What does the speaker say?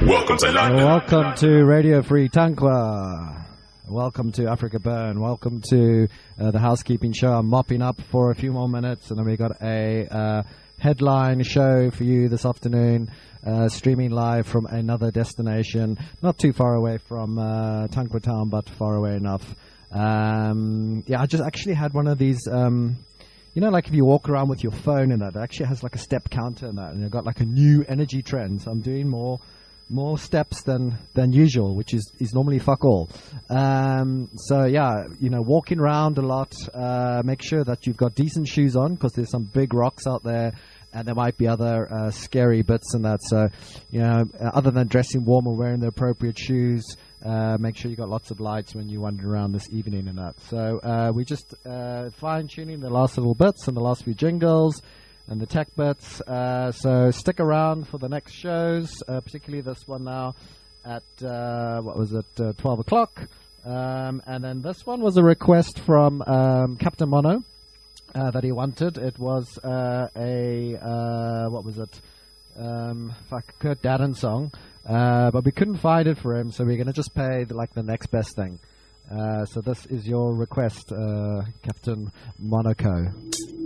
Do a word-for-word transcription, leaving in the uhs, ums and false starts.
Welcome to London. Welcome to Radio Free Tankwa. Welcome to Africa Burn. Welcome to uh, the housekeeping show. I'm mopping up for a few more minutes, and then we got a uh, headline show for you this afternoon, uh, streaming live from another destination, not too far away from uh, Tankwa town, but far away enough. Um, yeah, I just actually had one of these. Um, You know, like if you walk around with your phone and that, it actually has like a step counter and that, and you've got like a new energy trend. So I'm doing more more steps than than usual, which is, is normally fuck all. Um, so yeah, you know, walking around a lot. Uh, make sure that you've got decent shoes on, because there's some big rocks out there, and there might be other uh, scary bits and that. So, you know, uh, other than dressing warm or wearing the appropriate shoes, Uh, make sure you got lots of lights when you wander around this evening and that. So uh, we just uh, fine-tuning the last little bits and the last few jingles and the tech bits. Uh, so stick around for the next shows, uh, particularly this one now at, uh, what was it, uh, twelve o'clock. Um, and then this one was a request from um, Captain Mono uh, that he wanted. It was uh, a, uh, what was it, um, fuck, Kurt Darren song. Uh, but we couldn't find it for him, so we're going to just pay the, like the next best thing. Uh, so this is your request, uh, Captain Monaco.